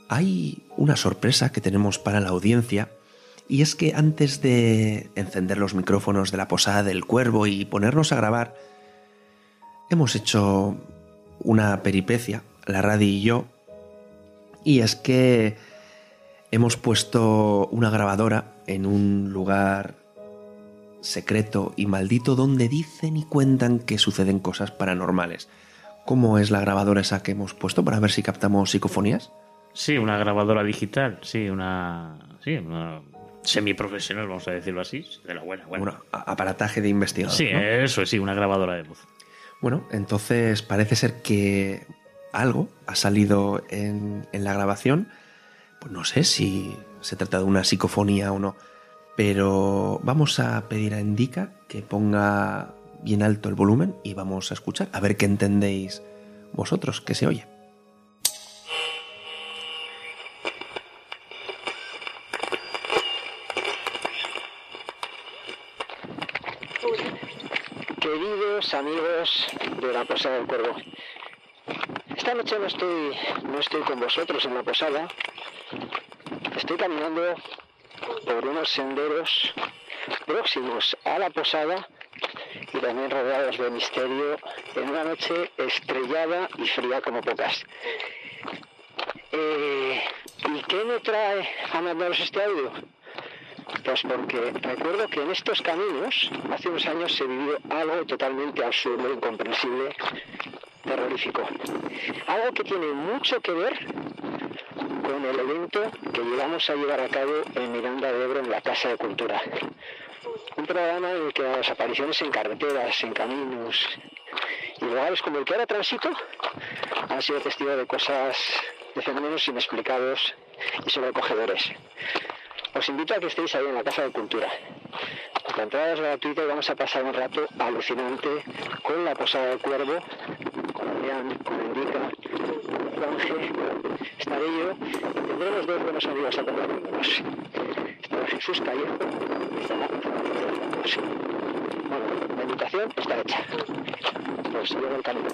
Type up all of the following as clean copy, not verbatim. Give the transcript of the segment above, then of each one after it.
hay una sorpresa que tenemos para la audiencia, y es que antes de encender los micrófonos de la Posada del Cuervo y ponernos a grabar, hemos hecho una peripecia, la Radi y yo, y es que hemos puesto una grabadora en un lugar secreto y maldito donde dicen y cuentan que suceden cosas paranormales. ¿Cómo es la grabadora esa que hemos puesto para ver si captamos psicofonías? Sí, una grabadora digital, una semiprofesional, vamos a decirlo así, de la buena. Un aparataje de investigador. Sí, ¿no? eso sí, una grabadora de voz. Bueno, entonces parece ser que algo ha salido en la grabación. Pues no sé si se trata de una psicofonía o no, pero vamos a pedir a Indica que ponga bien alto el volumen y vamos a escuchar, a ver qué entendéis vosotros, que se oye. Queridos amigos de la Posada del Cuervo, esta noche no estoy con vosotros en la posada. Estoy caminando por unos senderos próximos a la posada y también rodeados de misterio en una noche estrellada y fría como pocas. ¿Y qué me trae a mandaros este audio? Pues porque recuerdo que en estos caminos, hace unos años, se vivió algo totalmente absurdo, incomprensible, terrorífico. Algo que tiene mucho que ver con el evento que llevamos a llevar a cabo en Miranda de Ebro, en la Casa de Cultura. Un programa en el que las apariciones en carreteras, en caminos y lugares como el que ahora transito han sido testigos de cosas, de fenómenos inexplicados y sobrecogedores. Os invito a que estéis ahí en la Casa de Cultura. La entrada es gratuita y vamos a pasar un rato alucinante con la Posada del Cuervo, con Adrián, con Indica, con Juanje, estaré yo y tendremos dos buenos amigos acompañándonos. Estará Jesús Callejo y estará José. Bueno, la invitación está hecha. Pues llevo el camino.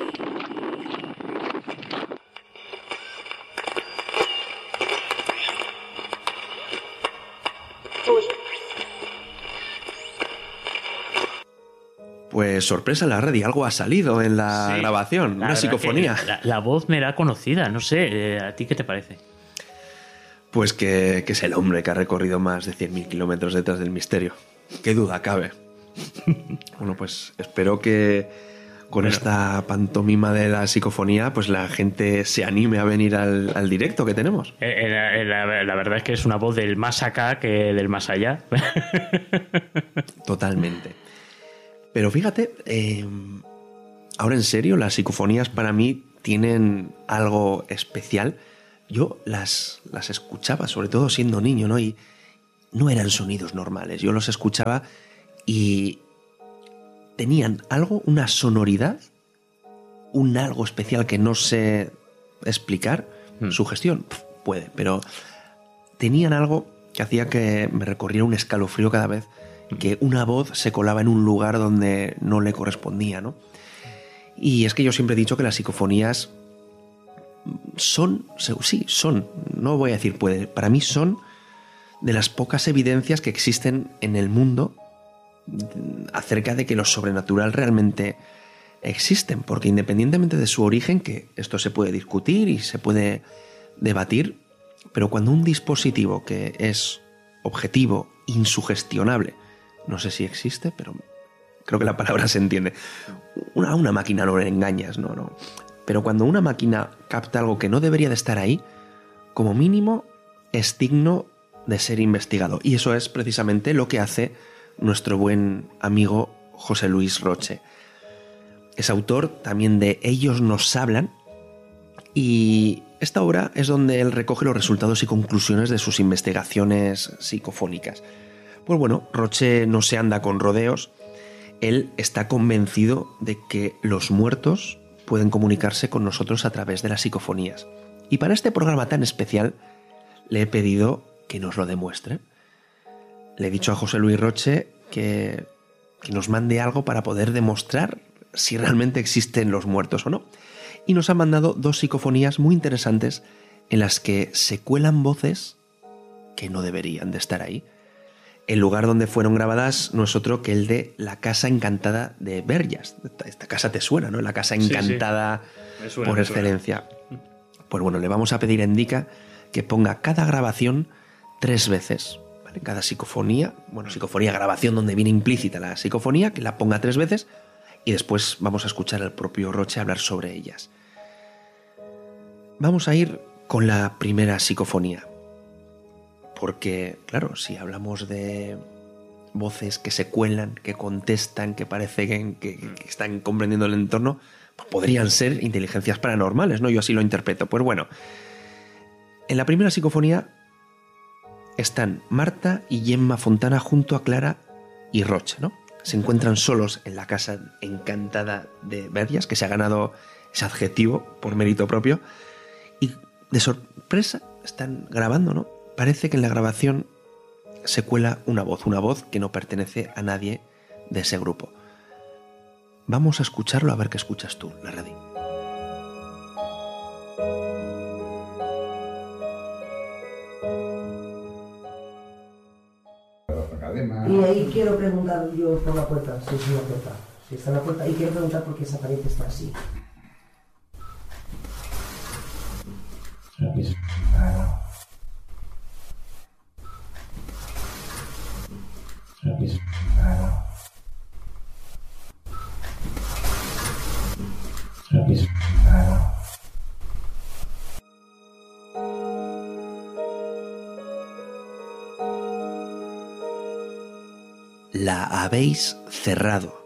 Pues sorpresa en la red, y algo ha salido en la grabación, una psicofonía. La voz me era conocida, no sé, ¿a ti qué te parece? Pues que es el hombre que ha recorrido más de 100.000 kilómetros detrás del misterio. ¿Qué duda cabe? Bueno, pues espero que con esta pantomima de la psicofonía, pues la gente se anime a venir al directo que tenemos. La verdad es que es una voz del más acá que del más allá. Totalmente. Pero fíjate, ahora en serio, las psicofonías para mí tienen algo especial. Yo las escuchaba, sobre todo siendo niño, ¿no? Y no eran sonidos normales. Yo los escuchaba y tenían algo, una sonoridad, un algo especial que no sé explicar. Su gestión puede, pero tenían algo que hacía que me recorriera un escalofrío cada vez que una voz se colaba en un lugar donde no le correspondía, ¿no? Y es que yo siempre he dicho que las psicofonías son, no voy a decir puede, para mí son de las pocas evidencias que existen en el mundo acerca de que lo sobrenatural realmente existen, porque independientemente de su origen, que esto se puede discutir y se puede debatir, pero cuando un dispositivo que es objetivo, insugestionable, no sé si existe, pero creo que la palabra se entiende. Una máquina no le engañas, no. Pero cuando una máquina capta algo que no debería de estar ahí, como mínimo es digno de ser investigado. Y eso es precisamente lo que hace nuestro buen amigo José Luis Roche. Es autor también de Ellos nos hablan, y esta obra es donde él recoge los resultados y conclusiones de sus investigaciones psicofónicas. Pues bueno, Roche no se anda con rodeos. Él está convencido de que los muertos pueden comunicarse con nosotros a través de las psicofonías. Y para este programa tan especial le he pedido que nos lo demuestre. Le he dicho a José Luis Roche que nos mande algo para poder demostrar si realmente existen los muertos o no. Y nos ha mandado dos psicofonías muy interesantes en las que se cuelan voces que no deberían de estar ahí. El lugar donde fueron grabadas no es otro que el de la Casa Encantada de Verges. Esta casa te suena, ¿no? La Casa Encantada por excelencia. Pues bueno, le vamos a pedir a Endika que ponga cada grabación 3 veces. ¿Vale? Cada psicofonía, psicofonía, grabación donde viene implícita la psicofonía, que la ponga 3 veces y después vamos a escuchar al propio Roche hablar sobre ellas. Vamos a ir con la primera psicofonía. Porque, claro, si hablamos de voces que se cuelan, que contestan, que parece que están comprendiendo el entorno, pues podrían ser inteligencias paranormales, ¿no? Yo así lo interpreto. Pues bueno, en la primera psicofonía están Marta y Gemma Fontana junto a Clara y Roche, ¿no? Se encuentran solos en la Casa Encantada de Verges, que se ha ganado ese adjetivo por mérito propio, y de sorpresa están grabando, ¿no? Parece que en la grabación se cuela una voz que no pertenece a nadie de ese grupo. Vamos a escucharlo a ver qué escuchas tú, Larradi. Y ahí quiero preguntar yo por la puerta, si es una puerta, si está en la puerta, y quiero preguntar por qué esa pared está así. La habéis cerrado.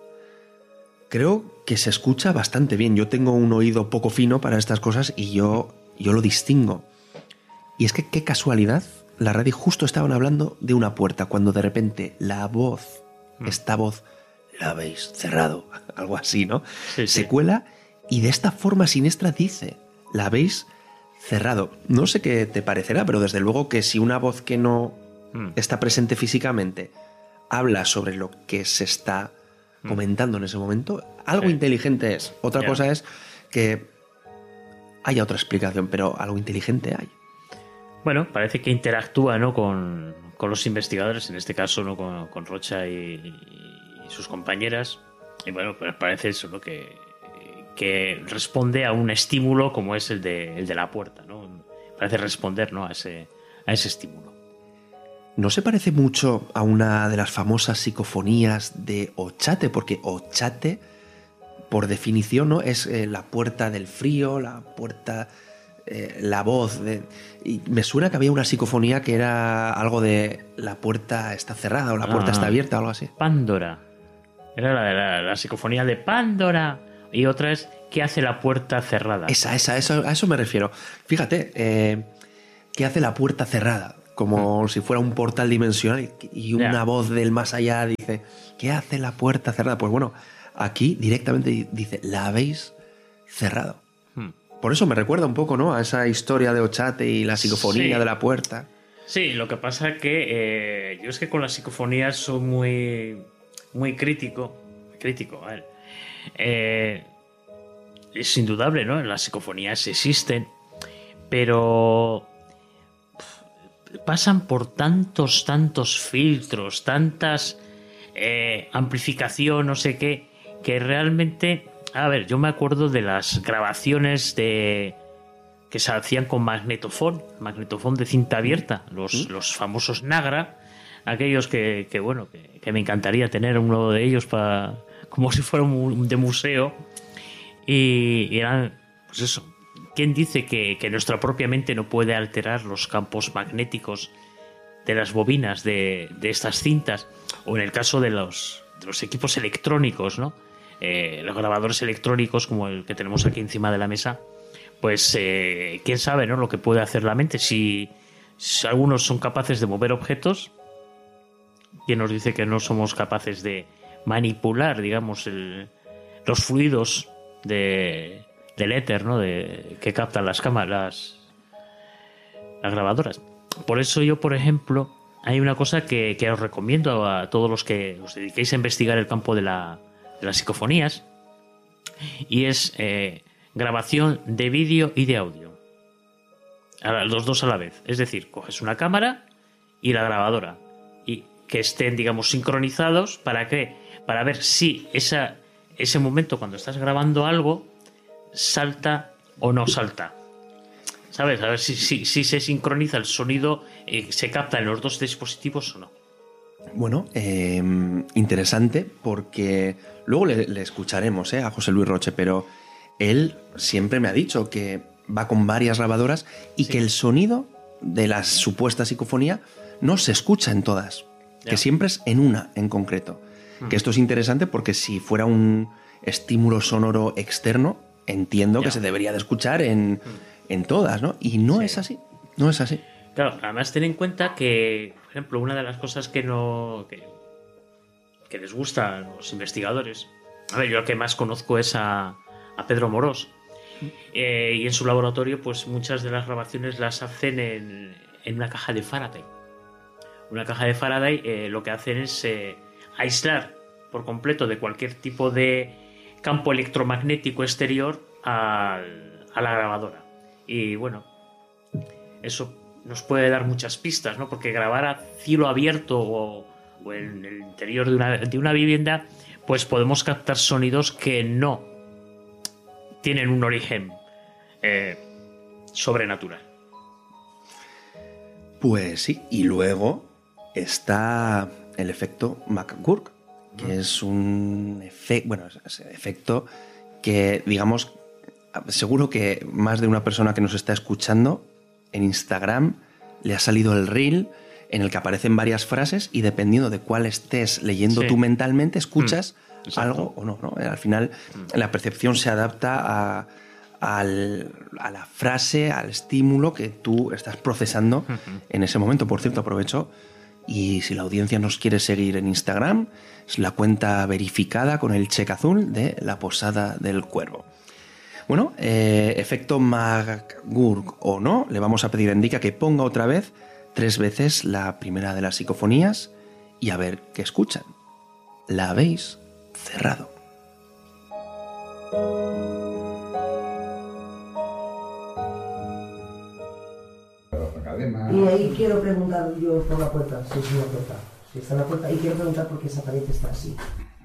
Creo que se escucha bastante bien. Yo tengo un oído poco fino para estas cosas y yo lo distingo. Y es que qué casualidad, la radio justo estaban hablando de una puerta cuando de repente la voz, esta voz, la habéis cerrado, algo así, ¿no? Sí, se cuela y de esta forma siniestra dice, la habéis cerrado. No sé qué te parecerá, pero desde luego que si una voz que no está presente físicamente habla sobre lo que se está comentando en ese momento, algo inteligente es. Otra cosa es que haya otra explicación, pero algo inteligente hay. Bueno, parece que interactúa, ¿no?, con los investigadores, en este caso, ¿no?, con Rocha y sus compañeras. Y bueno, pues parece eso, ¿no?, que responde a un estímulo como es el de la puerta, ¿no? Parece responder, ¿no?, a ese estímulo. ¿No se parece mucho a una de las famosas psicofonías de Ochate? Porque Ochate, por definición, ¿no?, es la puerta del frío, la puerta, la voz. Y me suena que había una psicofonía que era algo de la puerta está cerrada o la puerta está abierta o algo así. Pándora. Era la psicofonía de Pándora. Y otra es ¿qué hace la puerta cerrada? A eso me refiero. Fíjate, ¿qué hace la puerta cerrada? Como si fuera un portal dimensional y una voz del más allá dice ¿qué hace la puerta cerrada? Pues bueno, aquí directamente dice la habéis cerrado. Por eso me recuerda un poco, ¿no?, a esa historia de Ochate y la psicofonía de la puerta. Sí, lo que pasa que yo es que con las psicofonías soy muy crítico. A ver. Es indudable, ¿no? Las psicofonías existen, pero pasan por tantos filtros, tantas amplificación, no sé qué, que realmente, a ver, yo me acuerdo de las grabaciones que se hacían con magnetofón de cinta abierta, los famosos Nagra, aquellos que me encantaría tener uno de ellos como si fuera un de museo, y eran, pues eso. ¿Quién dice que nuestra propia mente no puede alterar los campos magnéticos de las bobinas de estas cintas? O en el caso de los equipos electrónicos, ¿no? Los grabadores electrónicos como el que tenemos aquí encima de la mesa, pues quién sabe, ¿no?, lo que puede hacer la mente. Si algunos son capaces de mover objetos, ¿quién nos dice que no somos capaces de manipular, digamos, los fluidos del éter, ¿no?, que captan las cámaras, las grabadoras? Por eso yo, por ejemplo, hay una cosa que os recomiendo a todos los que os dediquéis a investigar el campo de las psicofonías, y es grabación de vídeo y de audio. los dos a la vez. Es decir, coges una cámara y la grabadora y que estén, digamos, sincronizados. ¿Para qué? Para ver si ese momento cuando estás grabando algo salta o no salta. ¿Sabes? A ver si se sincroniza el sonido, se capta en los dos dispositivos o no. Bueno, interesante, porque luego le escucharemos a José Luis Roche, pero él siempre me ha dicho que va con varias grabadoras y que el sonido de la supuesta psicofonía no se escucha en todas, que siempre es en una en concreto. Que esto es interesante porque si fuera un estímulo sonoro externo, entiendo que se debería de escuchar en todas, ¿no? Y no es así, no es así. Claro, además ten en cuenta que, por ejemplo, una de las cosas que les gusta a los investigadores, a ver, yo el que más conozco es a Pedro Morós, y en su laboratorio pues muchas de las grabaciones las hacen en una caja de Faraday. Una caja de Faraday lo que hacen es aislar por completo de cualquier tipo de campo electromagnético exterior a la grabadora. Y bueno, eso nos puede dar muchas pistas, ¿no? Porque grabar a cielo abierto o en el interior de una vivienda, pues podemos captar sonidos que no tienen un origen sobrenatural. Pues sí, y luego está el efecto McGurk, que es un efecto que, digamos, seguro que más de una persona que nos está escuchando en Instagram le ha salido el reel en el que aparecen varias frases y dependiendo de cuál estés leyendo tú mentalmente, escuchas algo o no, ¿no? Al final la percepción se adapta a la frase, al estímulo que tú estás procesando en ese momento. Por cierto, aprovecho, y si la audiencia nos quiere seguir en Instagram, es la cuenta verificada con el check azul de La Posada del Cuervo. Bueno, efecto McGurk o no, le vamos a pedir a Enrique que ponga otra vez 3 veces la primera de las psicofonías y a ver qué escuchan. La habéis cerrado. Y ahí quiero preguntar yo por la puerta, si es una puerta. Si está en la puerta, y quiero preguntar por qué esa pared está así.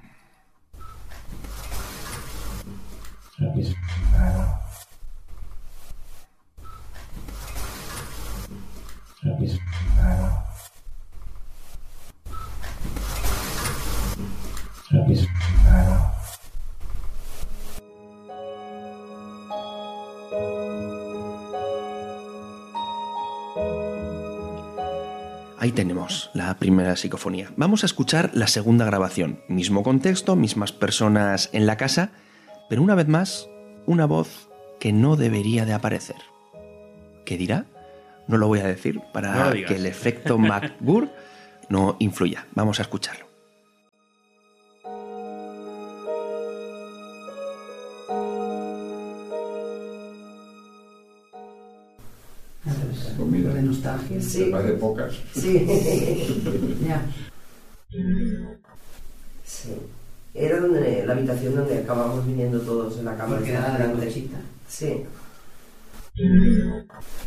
Ahí tenemos la primera psicofonía. Vamos a escuchar la segunda grabación. Mismo contexto, mismas personas en la casa, pero una vez más, una voz que no debería de aparecer. ¿Qué dirá? No lo voy a decir para que el efecto McGurk no influya. Vamos a escucharlo. Comida de nostalgia, sí. ¿Te parece pocas? Sí. Ya. Sí. Era la habitación donde acabamos viniendo todos en la cama. Porque era la derechita. Sí.